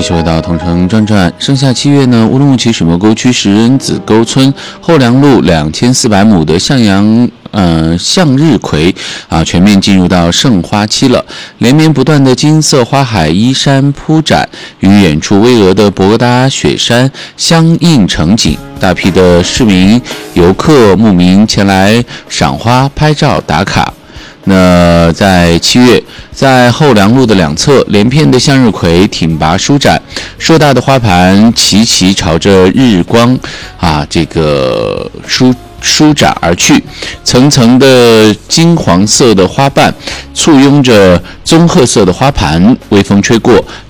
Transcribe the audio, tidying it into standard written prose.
继续回到同城转转。盛夏7月呢，乌鲁木齐水墨沟区石人子沟村后梁路2400亩的向日葵全面进入到盛花期了。连绵不断的金色花海依山铺展，与远处巍峨的博达雪山相映成景。大批的市民、游客、牧民前来赏花、拍照、打卡。那在7月，在后梁路的两侧，连片的向日葵挺拔舒展，硕大的花盘齐齐朝着日光这个舒展而去，层层的金黄色的花瓣簇拥着棕褐色的花盘，微风吹过，